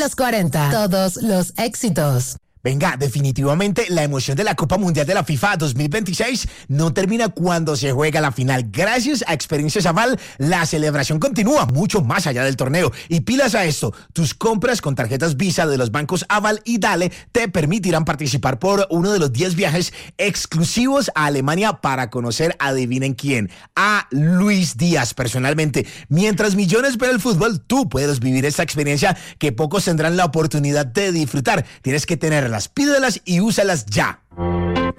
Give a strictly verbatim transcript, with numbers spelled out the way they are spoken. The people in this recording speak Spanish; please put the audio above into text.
Los cuarenta, todos los éxitos. Venga, definitivamente la emoción de la Copa Mundial de la FIFA dos mil veintiséis no termina cuando se juega la final. Gracias a Experiencias Aval, la celebración continúa mucho más allá del torneo. Y pilas a esto, tus compras con tarjetas Visa de los bancos Aval y Dale te permitirán participar por uno de los diez viajes exclusivos a Alemania para conocer, adivinen quién, a Luis Díaz personalmente. Mientras millones ven el fútbol, tú puedes vivir esta experiencia que pocos tendrán la oportunidad de disfrutar. Tienes que tener las pídelas y úsalas ya.